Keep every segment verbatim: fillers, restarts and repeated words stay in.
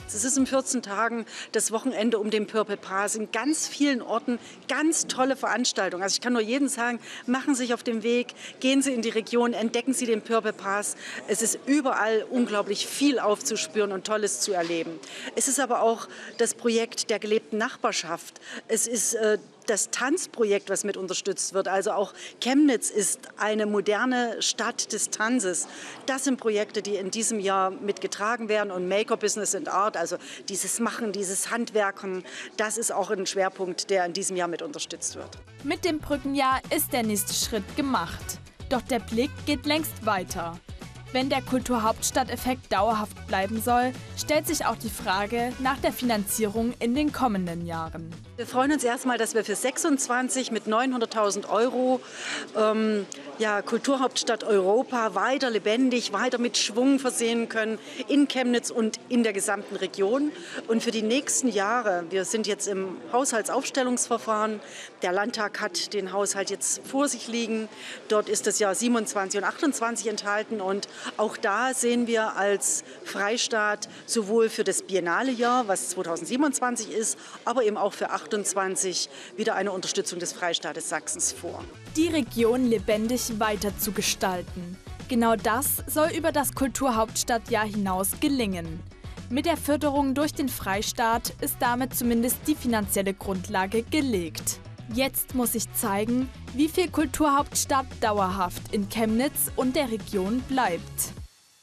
Es ist in vierzehn Tagen das Wochenende um den Purple Pass. In ganz vielen Orten ganz tolle Veranstaltungen. Also ich kann nur jedem sagen, machen Sie sich auf den Weg, gehen Sie in die Region, entdecken Sie den Purple Pass. Es ist überall unglaublich viel aufzuspüren und Tolles zu erleben. Es ist aber auch das Projekt der gelebten Nachbarschaft. Es ist äh, das Tanzprojekt, was mit unterstützt wird. Also auch Chemnitz ist eine moderne Stadt des Tanzes. Das sind Projekte, die in diesem Jahr mitgetragen werden. Und Maker Business and Art, also dieses Machen, dieses Handwerken, das ist auch ein Schwerpunkt, der in diesem Jahr mit unterstützt wird. Mit dem Brückenjahr ist der nächste Schritt gemacht. Doch der Blick geht längst weiter. Wenn der Kulturhauptstadt-Effekt dauerhaft bleiben soll, stellt sich auch die Frage nach der Finanzierung in den kommenden Jahren. Wir freuen uns erstmal, dass wir für sechsundzwanzig mit neunhunderttausend Euro ähm, ja, Kulturhauptstadt Europa weiter lebendig, weiter mit Schwung versehen können in Chemnitz und in der gesamten Region. Und für die nächsten Jahre, wir sind jetzt im Haushaltsaufstellungsverfahren, der Landtag hat den Haushalt jetzt vor sich liegen, dort ist das Jahr siebenundzwanzig und achtundzwanzig enthalten und auch da sehen wir als Freistaat sowohl für das Biennale-Jahr, was zweitausendsiebenundzwanzig ist, aber eben auch für achtundzwanzig wieder eine Unterstützung des Freistaates Sachsens vor. Die Region lebendig weiter zu gestalten. Genau das soll über das Kulturhauptstadtjahr hinaus gelingen. Mit der Förderung durch den Freistaat ist damit zumindest die finanzielle Grundlage gelegt. Jetzt muss sich zeigen, wie viel Kulturhauptstadt dauerhaft in Chemnitz und der Region bleibt.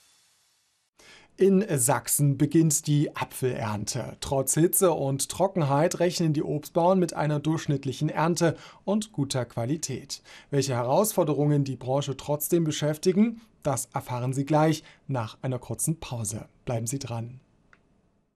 In Sachsen beginnt die Apfelernte. Trotz Hitze und Trockenheit rechnen die Obstbauern mit einer durchschnittlichen Ernte und guter Qualität. Welche Herausforderungen die Branche trotzdem beschäftigen, das erfahren Sie gleich nach einer kurzen Pause. Bleiben Sie dran.